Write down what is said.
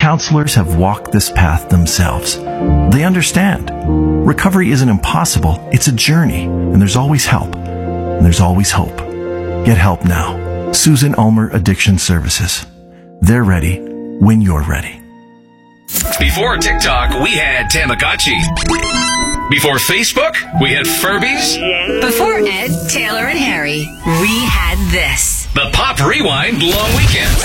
Counselors have walked this path themselves. They understand. Recovery isn't impossible, it's a journey, and there's always help. And there's always hope. Get help now. Susan Ulmer Addiction Services. They're ready when you're ready. Before TikTok, we had Tamagotchi. Before Facebook, we had Furbies. Before Ed, Taylor, and Harry, we had this. The Pop Rewind Long Weekend.